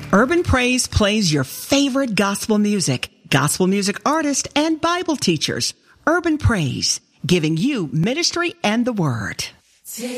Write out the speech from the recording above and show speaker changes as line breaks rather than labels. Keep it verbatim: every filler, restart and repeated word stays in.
Urban Praise plays your favorite gospel music, gospel music artists, and Bible teachers. Urban Praise, giving you ministry and the word.